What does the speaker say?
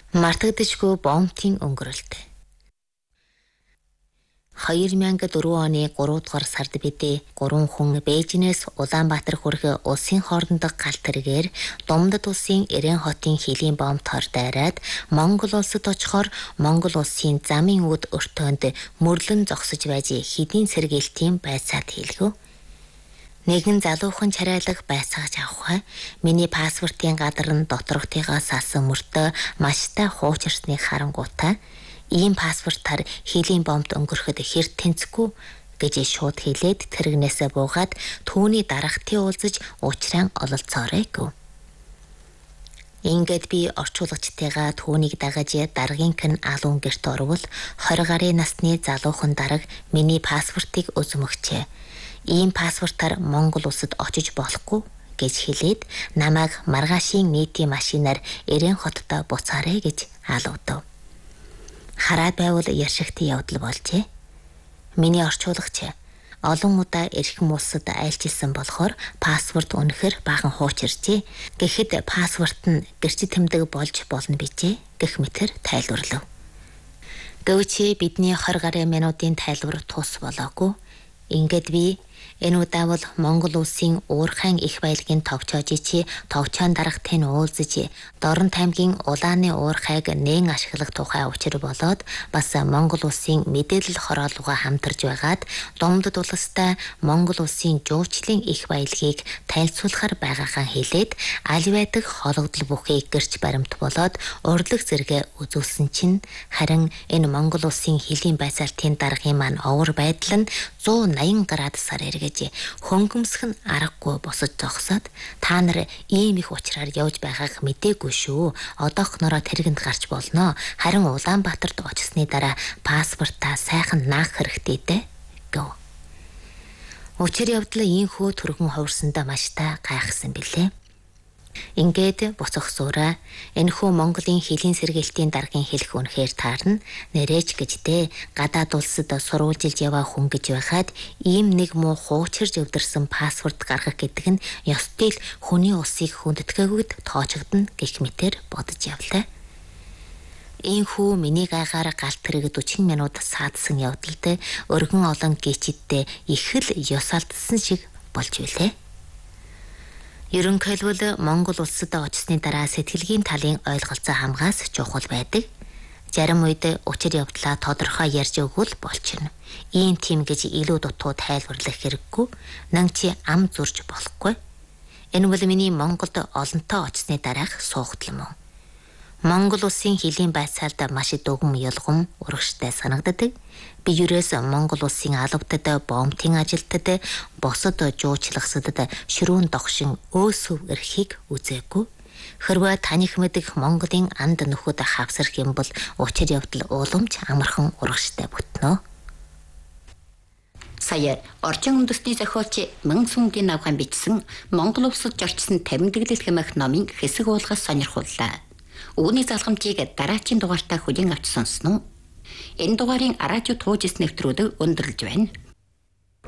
Мартагдчихгүй бомбын өнгөрөлт. 2004 оны 3 дугаар сард бид 3 хүн Бээжинээс Улаанбаатар хүрэх улсын хоорондох галт тэргээр Думдад улсын Эрээн хотын хилийн бомб тор дайраад Монгол улсад очихоор Монгол улсын замын үд өртөөнд мөрлөн зогсож байж хэдийн сэргээлтийн байцаат хийлгэв. Нэгэн залуухан чарайлаг байцааж авах. Миний паспортын гадар нь доторготойгоо салсан мөртөө маштай хуучирсны харангуйтай. Ийм паспортаар хилийн бомбд өнгөрөхөд хэр тэнцэхгүй гэж шууд хэлээд тэрэгнээсээ буугаад түүний дарагтын уулзаж уучран ололцоорой гэв. Ингээд би орчуулагчтайгаа түүнийг дагаж даргийнх нь алуун гэрт орвол 20 гаруй насны залуухан дарга миний паспортыг өзмөгчээ. Ийм паспортаар Монгол улсад очиж болохгүй гэж хэлээд намайг маргаашийн нийтийн машинаар Эрээн хотод буцаарай гэж алуудав. Хараад байвал яшигтын явдал болжээ. Миний орчуулагч олон удаа эрхэм улсад айлчилсан болохоор паспорт үнэхэр баахан хуучирчээ. Гэхэд паспорт нь гэрчит тэмдэг болж болно бижээ гэх мэтэр тайлбарлав. Гэвч бидний 20 гаруй минутын тайлбар тус болоогүй. Ингээд би энэ удаа бол Монгол улсын уурхайн их баялагын тогтоож товчоон дарагтай нь уулзаж Дорн аймгийн Улааны уурхайг нээн ашиглах тухай учир болоод бас Монгол улсын мэдээлэл хорооллогоо хамтарж байгаад Думдад улстай Монгол улсын жуучлалын их баялагийг танилцуулахар байгаахан хэлээд аль байдаг хологдол бүхий гэрч баримт болоод урлаг зэрэг үзүүлсэн чинь харин энэ Монгол улсын хилийн байцаалтын даргын маань овор байдал нь 180 градусаар эргэж хөнгөмсөх нь аргагүй босож зогсоод та нар ийм их учраар явж байгааг мэдээгүй шүү. Одоохнороо тэргэнд гарч болно. Харин Улаанбаатарт очсны дараа паспортаа сайхан наах хэрэгтэй дээ гэв. Учир явдал ийхүү түргэн хувирсандаа маш та гайхсан билээ. Ингээд буцах зураа энэхүү Монголын хилийн сэргээлтийн даргын хэлэх үнэхээр таарна. Нэрэж гэждээ гадаад улсад сурвалжилж яваа хүн гэж байхад ийм нэг муу хуучирж өвдөрсөн паспорт гаргах гэдэг нь ёстой л хүний улсыг хүндэтгээгүйд тоочогдно гэх мэтэр бодож явлаа. Ийхүү миний гайхаар галт тэрэг 40 минут саадсан явдалд өргөн олон гिचидтэй их л ёсаалтсан шиг болж билээ. Ерөнхийдөө Монгол улсад очсны дараа сэтгэлгийн талын ойлголцоо хамгаас чухал байдаг. Зарим үед учир явдлаа тодорхой ярьж өгвөл болчихно. Ийм тийм гэж илүү дутуу тайлбарлах хэрэггүй. Нан чи ам зурж болохгүй. Энэ бол миний Монголд олонтоо очсны дараах суугдал мөн. Монгол улсын хилийн байцаалд маш дөгм ялгам урагштай санагддаг. Би юрээс Монгол улсын албатад бомбын ажилтад босод жуучлагсадад ширүүн догшин өөсөв эрхийг үзээгүй. Хэрвээ таних мэдэх Монголын анд нөхөд хавсарх юм бол учир явдал уламж амархан урагштай бүтнэ. Сая орчин үндэсний зохиолч Мансунгийн навхан бичсэн Монгол улсад зорчсон тамирдэглэл хэмээх номын хэсэг уулгаас сонирхууллаа. Үүний залгамжийг дараагийн дугаартаа хүлээн авч сонсноо. Энэ дугаарын радио туужис нэвтрүүлэг өндөрлж байна.